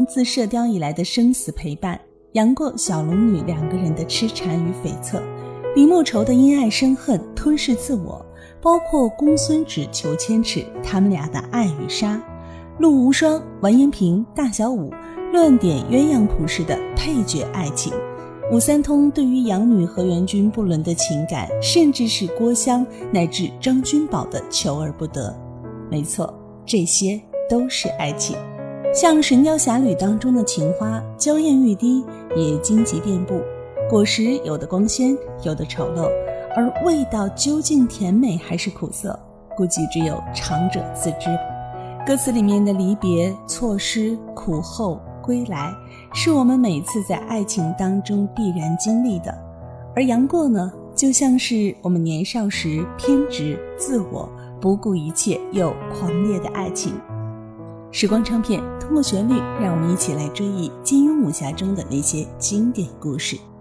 自射雕以来的生死陪伴，杨过、小龙女两个人的痴缠与悱恻，李莫愁的因爱生恨、吞噬自我，包括公孙止、裘千尺他们俩的爱与杀，陆无双、完颜萍、大小五乱点鸳鸯谱式的配角爱情，武三通对于养女和元君不伦的情感，甚至是郭襄乃至张君宝的求而不得。没错，这些都是爱情。像《神雕侠侣》当中的情花，娇艳欲滴，也荆棘遍布，果实有的光鲜，有的丑陋，而味道究竟甜美还是苦涩，估计只有尝者自知。歌词里面的离别、错失、苦后、归来，是我们每次在爱情当中必然经历的。而杨过呢，就像是我们年少时偏执、自我、不顾一切又狂烈的爱情。时光唱片，通过旋律让我们一起来追忆金庸武侠中的那些经典故事。